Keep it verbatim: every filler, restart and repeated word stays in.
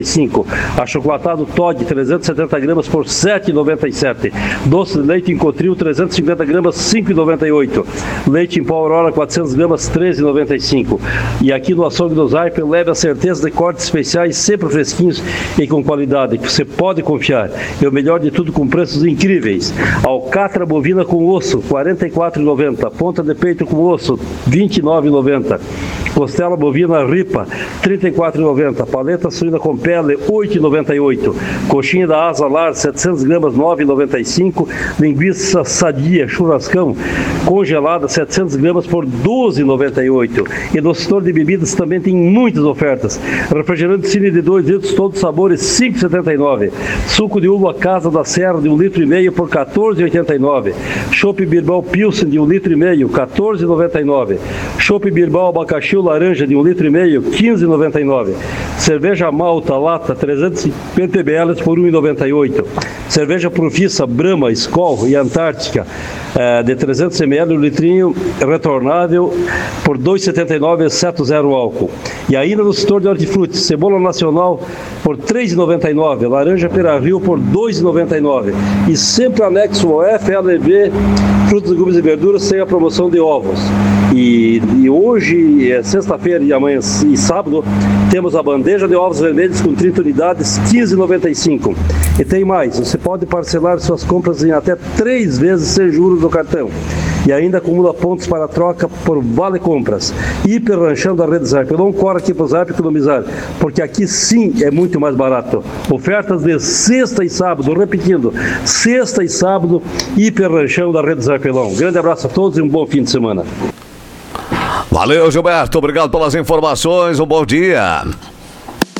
cinco. Achocolatado Toddy, trezentos e setenta gramas por sete reais e noventa e sete centavos. Doce de leite em Cotril, trezentos e cinquenta gramas, cinco reais e noventa e oito centavos. Leite em pó Aurora, quatrocentas gramas, treze reais e noventa e cinco centavos. E aqui no açougue do Zaiper, leve a certeza de cortes especiais, sempre fresquinhos e com qualidade, que você pode confiar. E o melhor de tudo, com preços incríveis. Alcatra bovina com osso, quarenta e quatro reais e noventa centavos. Ponta de peito com osso, vinte e nove reais e noventa centavos. Costela bovina ripa, trinta e quatro reais e noventa centavos. Paleta suína com pele, oito reais e noventa e oito centavos. Coxinha da asa lar, setecentas gramas, nove reais e noventa e cinco centavos. Linguiça sadia, churrascão, congelada, setecentas gramas por doze reais e noventa e oito centavos. E no setor de bebidas também tem muitas ofertas. Refrigerante Cine de dois litros, todos os sabores, cinco reais e setenta e nove centavos. Suco de uva Casa da Serra de um litro e meio por quatorze reais e oitenta e nove centavos. Chopp Birbal Pilsen de um litro e meio, quatorze reais e noventa e nove centavos. Chopp Birbal Abacaxi laranja de um litro e meio, quinze reais e noventa e nove centavos. Cerveja Malta Lata, trezentos e cinquenta mililitros por um real e noventa e oito centavos. Cerveja Profissa, Brahma, Skol e Antártica, eh, de trezentos mililitros, um litrinho retornável por dois reais e setenta e nove centavos, exceto zero álcool. E ainda no setor de hortifruti, cebola nacional por três reais e noventa e nove centavos, laranja Pera-Rio por dois reais e noventa e nove centavos. E sempre anexo ao F L V, frutas, legumes e verduras, sem a promoção de ovos. E, e hoje, é sexta-feira e amanhã e sábado, temos a bandeja de ovos vermelhos com trinta unidades, quinze reais e noventa e cinco centavos. E tem mais, você pode parcelar suas compras em até três vezes sem juros do cartão. E ainda acumula pontos para troca por Vale Compras. Hiper ranchando a rede Zaiper. Não corre aqui para o Zaiper economizar, porque aqui sim é muito mais barato. Ofertas de sexta e sábado, repetindo, sexta e sábado, hiper ranchando a rede Zaipelão. Grande abraço a todos e um bom fim de semana. Valeu, Gilberto. Obrigado pelas informações. Um bom dia.